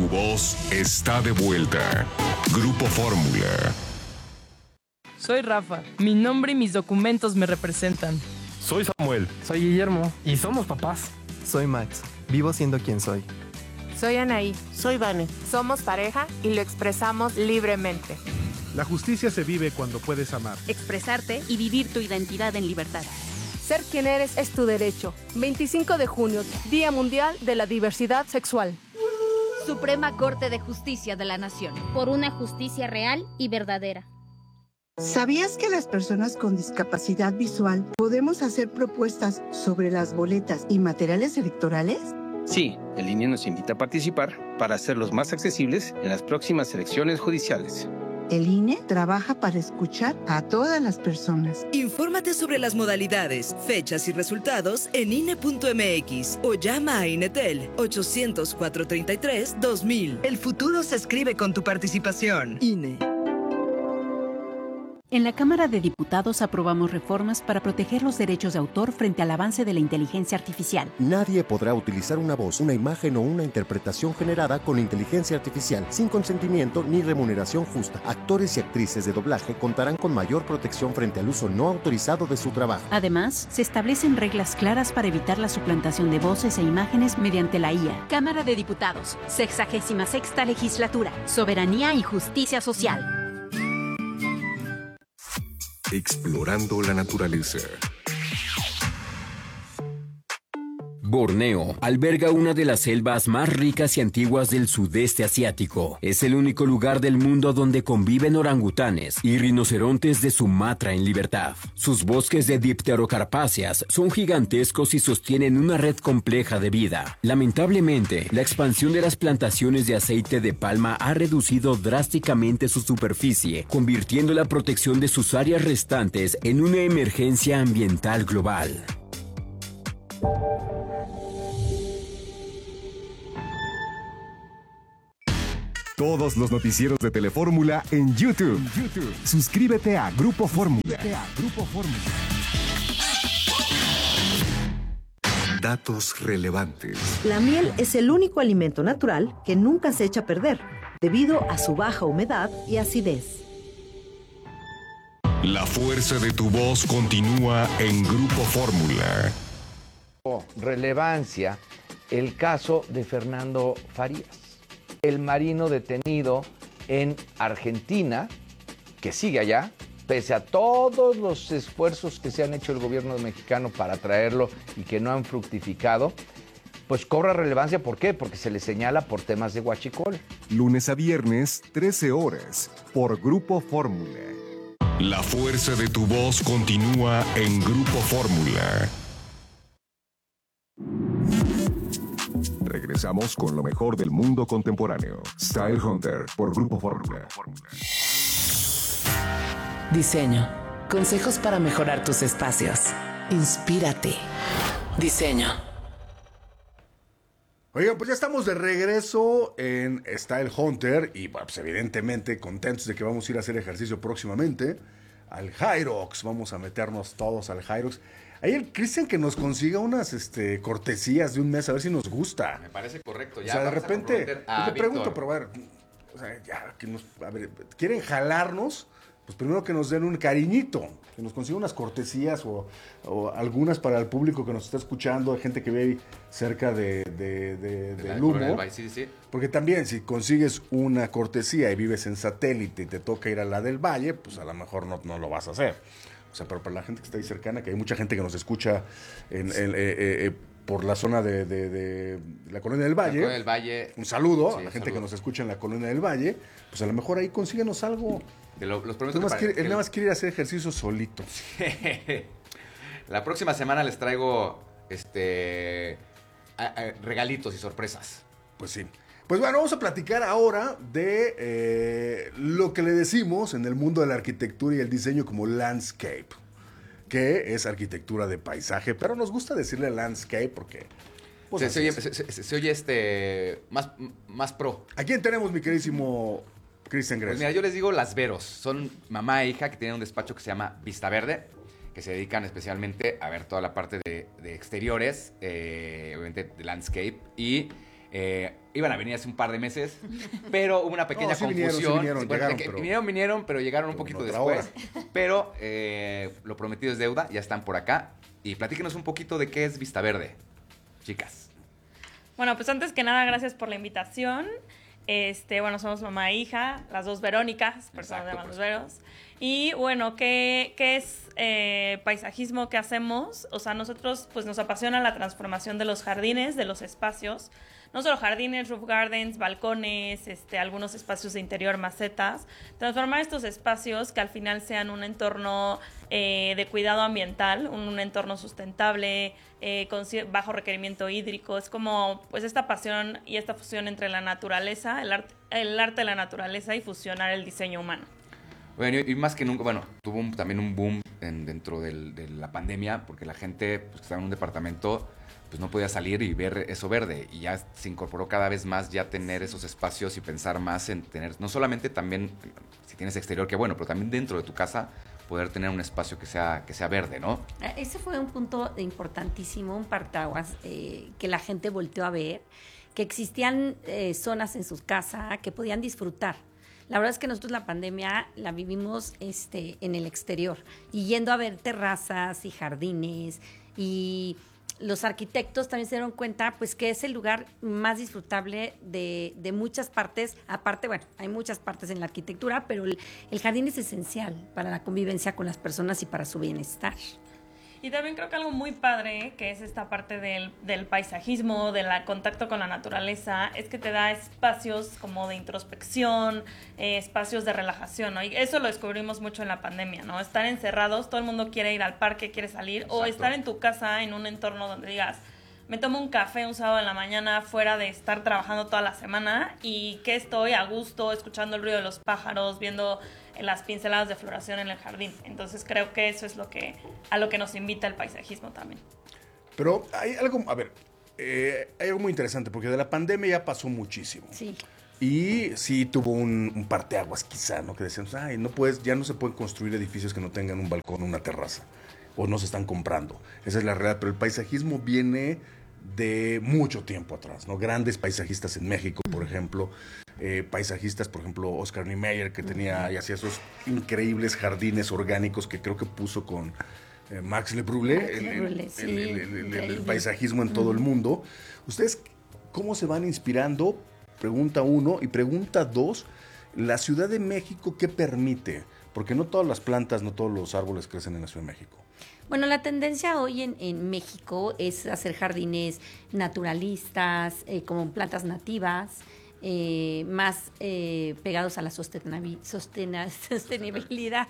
tu voz está de vuelta. Grupo Fórmula. Soy Rafa. Mi nombre y mis documentos me representan. Soy Samuel. Soy Guillermo. Y somos papás. Soy Max. Vivo siendo quien soy. Soy Anaí. Soy Vane. Somos pareja y lo expresamos libremente. La justicia se vive cuando puedes amar, expresarte y vivir tu identidad en libertad. Ser quien eres es tu derecho. 25 de junio, Día Mundial de la Diversidad Sexual. Suprema Corte de Justicia de la Nación. Por una justicia real y verdadera. ¿Sabías que las personas con discapacidad visual podemos hacer propuestas sobre las boletas y materiales electorales? Sí, el INE nos invita a participar para hacerlos más accesibles en las próximas elecciones judiciales. El INE trabaja para escuchar a todas las personas. Infórmate sobre las modalidades, fechas y resultados en INE.mx o llama a INETEL 800-433-2000. El futuro se escribe con tu participación. INE. En la Cámara de Diputados aprobamos reformas para proteger los derechos de autor frente al avance de la inteligencia artificial. Nadie podrá utilizar una voz, una imagen o una interpretación generada con inteligencia artificial sin consentimiento ni remuneración justa. Actores y actrices de doblaje contarán con mayor protección frente al uso no autorizado de su trabajo. Además, se establecen reglas claras para evitar la suplantación de voces e imágenes mediante la IA. Cámara de Diputados, 66ª Legislatura, Soberanía y Justicia Social. Explorando la naturaleza. Borneo alberga una de las selvas más ricas y antiguas del sudeste asiático. Es el único lugar del mundo donde conviven orangutanes y rinocerontes de Sumatra en libertad. Sus bosques de dipterocarpáceas son gigantescos y sostienen una red compleja de vida. Lamentablemente, la expansión de las plantaciones de aceite de palma ha reducido drásticamente su superficie, convirtiendo la protección de sus áreas restantes en una emergencia ambiental global. Todos los noticieros de Telefórmula en YouTube. Suscríbete a Grupo Fórmula. Datos relevantes. La miel es el único alimento natural que nunca se echa a perder, debido a su baja humedad y acidez. La fuerza de tu voz continúa en Grupo Fórmula. Relevancia el caso de Fernando Farías, el marino detenido en Argentina, que sigue allá, pese a todos los esfuerzos que se han hecho el gobierno mexicano para traerlo y que no han fructificado, pues cobra relevancia. ¿Por qué? Porque se le señala por temas de huachicol. Lunes a viernes, 13 horas, por Grupo Fórmula. La fuerza de tu voz continúa en Grupo Fórmula. Regresamos con lo mejor del mundo contemporáneo. Style Hunter por Grupo Fórmula. Diseño. Consejos para mejorar tus espacios. Inspírate. Diseño. Oigan, pues ya estamos de regreso en Style Hunter y pues evidentemente contentos de que vamos a ir a hacer ejercicio próximamente al Hyrox. Vamos a meternos todos al Hyrox. Ahí el Cristian que nos consiga unas cortesías de un mes a ver si nos gusta. Me parece correcto. Ya o sea, de repente a te pregunto, pero a ver, o sea, ya que a ver, quieren jalarnos, pues primero que nos den un cariñito, que nos consigan unas cortesías o algunas para el público que nos está escuchando, hay gente que vive cerca del Humo. Sí. Porque también si consigues una cortesía y vives en Satélite y te toca ir a la del Valle, pues a lo mejor no lo vas a hacer. O sea, pero para la gente que está ahí cercana, que hay mucha gente que nos escucha por la zona de la Colonia del Valle. La Colonia del Valle. Un saludo a la gente que nos escucha en la Colonia del Valle. Pues a lo mejor ahí consíguenos algo. Los prometo él nada más quiere ir a hacer ejercicio solito. La próxima semana les traigo regalitos y sorpresas. Pues sí. Pues bueno, vamos a platicar ahora de lo que le decimos en el mundo de la arquitectura y el diseño como landscape, que es arquitectura de paisaje, pero nos gusta decirle landscape porque... Pues se oye más pro. ¿A quién tenemos, mi queridísimo Cristian Gress? Pues mira, yo les digo las Veros. Son mamá e hija que tienen un despacho que se llama Vista Verde, que se dedican especialmente a ver toda la parte de exteriores, obviamente de landscape, y Iban a venir hace un par de meses, pero hubo una pequeña confusión. Vinieron, pero llegaron un poquito después. Pero lo prometido es deuda, ya están por acá. Y platíquenos un poquito de qué es Vista Verde, chicas. Bueno, pues antes que nada, gracias por la invitación. Bueno, somos mamá e hija, las dos Verónicas, personas de Los Veros. Y bueno, ¿qué es paisajismo? ¿Qué hacemos? O sea, nosotros pues nos apasiona la transformación de los jardines, de los espacios. No solo jardines, roof gardens, balcones, algunos espacios de interior, macetas. Transformar estos espacios que al final sean un entorno de cuidado ambiental, un entorno sustentable, con bajo requerimiento hídrico. Es como pues esta pasión y esta fusión entre la naturaleza, el arte de la naturaleza y fusionar el diseño humano. Bueno, y más que nunca, tuvo también un boom dentro de la pandemia, porque la gente pues, que estaba en un departamento pues no podía salir y ver eso verde, y ya se incorporó cada vez más ya tener esos espacios y pensar más en tener, no solamente también, si tienes exterior, que bueno, pero también dentro de tu casa poder tener un espacio que sea verde, ¿no? Ese fue un punto importantísimo, un partaguas, que la gente volteó a ver, que existían zonas en su casa que podían disfrutar. La verdad es que nosotros la pandemia la vivimos en el exterior y yendo a ver terrazas y jardines, y los arquitectos también se dieron cuenta pues que es el lugar más disfrutable de muchas partes. Aparte, bueno, hay muchas partes en la arquitectura, pero el jardín es esencial para la convivencia con las personas y para su bienestar. Y también creo que algo muy padre, que es esta parte del paisajismo, del contacto con la naturaleza, es que te da espacios como de introspección, espacios de relajación, ¿no? Y eso lo descubrimos mucho en la pandemia, ¿no? Estar encerrados, todo el mundo quiere ir al parque, quiere salir, Exacto. O estar en tu casa en un entorno donde digas, me tomo un café un sábado en la mañana fuera de estar trabajando toda la semana y que estoy a gusto, escuchando el ruido de los pájaros, viendo las pinceladas de floración en el jardín. Entonces creo que eso es a lo que nos invita el paisajismo también. Pero hay algo, hay algo muy interesante, porque de la pandemia ya pasó muchísimo. Sí. Y sí tuvo un parteaguas quizá, ¿no? Que decíamos, ya no se pueden construir edificios que no tengan un balcón o una terraza, o no se están comprando. Esa es la realidad, pero el paisajismo viene de mucho tiempo atrás, ¿no? Grandes paisajistas en México, por ejemplo, paisajistas, por ejemplo, Oscar Niemeyer, que tenía y hacía esos increíbles jardines orgánicos que creo que puso con Max Le Brûlé, el paisajismo en todo el mundo. ¿Ustedes cómo se van inspirando? Pregunta 1. Y pregunta 2, ¿la Ciudad de México qué permite? Porque no todas las plantas, no todos los árboles crecen en la Ciudad de México. Bueno, la tendencia hoy en México es hacer jardines naturalistas, como plantas nativas, más pegados a la sostenibilidad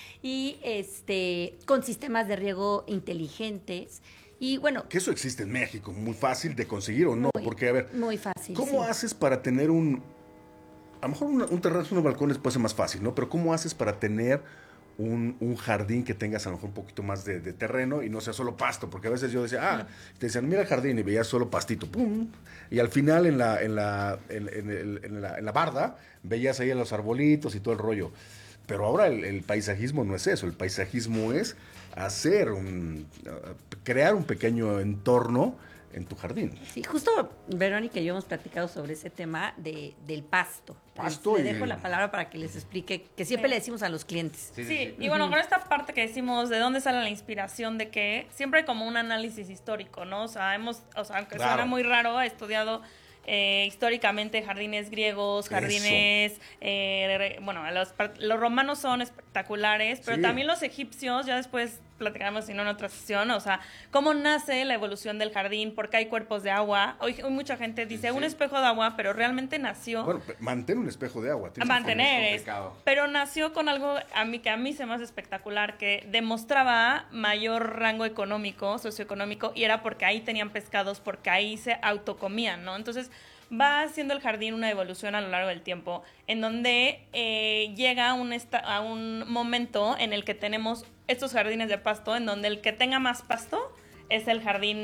y con sistemas de riego inteligentes. Y bueno, que eso existe en México, muy fácil de conseguir o no, porque a ver, muy fácil. ¿Cómo haces para tener a lo mejor un terrazo, unos balcones puede ser más fácil, ¿no? Pero ¿cómo haces para tener un jardín que tengas a lo mejor un poquito más de terreno y no sea solo pasto? Porque a veces yo decía, te decían, mira el jardín, y veías solo pastito, ¡pum! Y al final en la barda veías ahí los arbolitos y todo el rollo. Pero ahora el paisajismo no es eso, el paisajismo es crear un pequeño entorno en tu jardín. Sí, justo Verónica y yo hemos platicado sobre ese tema del pasto. Le dejo la palabra para que les explique, que siempre le decimos a los clientes. Sí. Y bueno, con esta parte que decimos de dónde sale la inspiración, de que siempre hay como un análisis histórico, ¿no? O sea, aunque suena muy raro, he estudiado históricamente jardines griegos, jardines, los romanos son espectaculares, pero también los egipcios, ya después platicaremos en otra sesión, o sea, cómo nace la evolución del jardín, por qué hay cuerpos de agua. Hoy mucha gente dice un espejo de agua, pero realmente nació... Bueno, mantén un espejo de agua. Pero nació con algo que a mí se me hace espectacular, que demostraba mayor rango económico, socioeconómico, y era porque ahí tenían pescados, porque ahí se autocomían, ¿no? Entonces va haciendo el jardín una evolución a lo largo del tiempo, en donde llega a un momento en el que tenemos estos jardines de pasto, en donde el que tenga más pasto es el jardín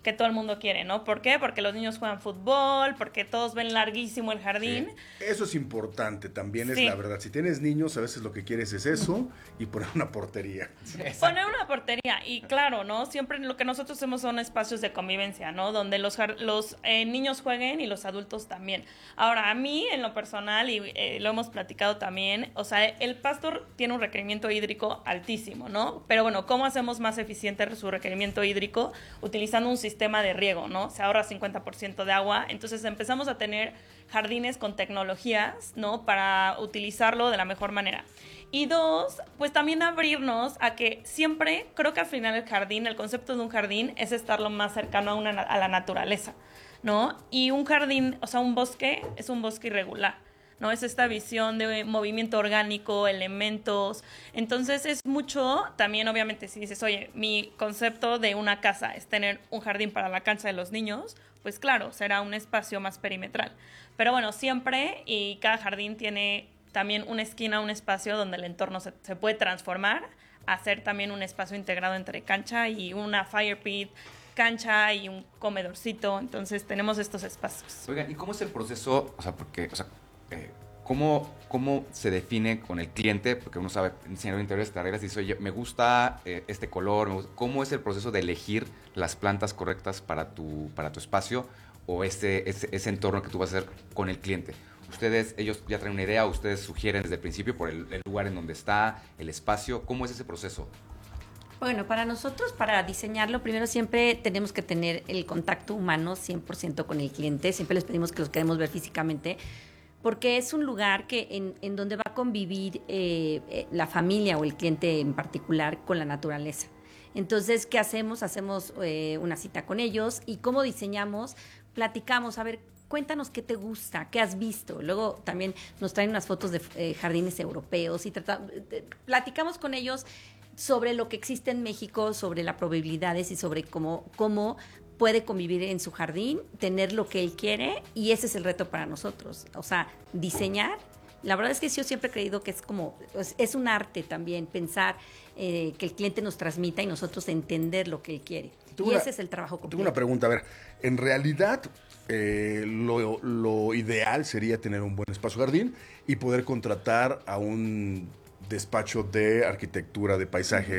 que todo el mundo quiere, ¿no? ¿Por qué? Porque los niños juegan fútbol, porque todos ven larguísimo el jardín. Sí. Eso es importante, también es Sí. la verdad. Si tienes niños, a veces lo que quieres es eso y poner una portería. Poner una portería y claro, ¿no? Siempre lo que nosotros hacemos son espacios de convivencia, ¿no? Donde los niños jueguen y los adultos también. Ahora, a mí, en lo personal, y lo hemos platicado también, o sea, el pastor tiene un requerimiento hídrico altísimo, ¿no? Pero bueno, ¿cómo hacemos más eficiente su requerimiento hídrico? Utilizando un sistema de riego, ¿no? Se ahorra 50% de agua, entonces empezamos a tener jardines con tecnologías, ¿no? Para utilizarlo de la mejor manera. Y dos, pues también abrirnos a que siempre, creo que al final el jardín, el concepto de un jardín es estar lo más cercano a la naturaleza, ¿no? Y un jardín, o sea, un bosque es un bosque irregular, ¿no? Es esta visión de movimiento orgánico, elementos. Entonces es mucho, también obviamente si dices, oye, mi concepto de una casa es tener un jardín para la cancha de los niños, pues claro, será un espacio más perimetral. Pero bueno, siempre y cada jardín tiene también una esquina, un espacio donde el entorno se puede transformar a ser también un espacio integrado entre cancha y una fire pit, cancha y un comedorcito. Entonces tenemos estos espacios. Oigan, ¿y cómo es el proceso? O sea, porque, o sea, ¿cómo se define con el cliente? Porque uno sabe, en diseñador de interiores te arreglas y dice, oye, me gusta este color. ¿Cómo es el proceso de elegir las plantas correctas para tu espacio o ese entorno que tú vas a hacer con el cliente? Ellos ya traen una idea, ustedes sugieren desde el principio por el lugar en donde está, el espacio. ¿Cómo es ese proceso? Bueno, para nosotros, para diseñarlo, primero siempre tenemos que tener el contacto humano 100% con el cliente. Siempre les pedimos que los queremos ver físicamente, porque es un lugar que en donde va a convivir la familia o el cliente en particular con la naturaleza. Entonces, ¿qué hacemos? Hacemos una cita con ellos y cómo diseñamos, platicamos, a ver, cuéntanos qué te gusta, qué has visto. Luego también nos traen unas fotos de jardines europeos y platicamos con ellos sobre lo que existe en México, sobre las probabilidades y sobre cómo puede convivir en su jardín, tener lo que él quiere, y ese es el reto para nosotros. O sea, diseñar. La verdad es que yo siempre he creído que es un arte también pensar que el cliente nos transmita y nosotros entender lo que él quiere. Ese es el trabajo completo. Tengo una pregunta, a ver, en realidad lo ideal sería tener un buen espacio jardín y poder contratar a un despacho de arquitectura, de paisaje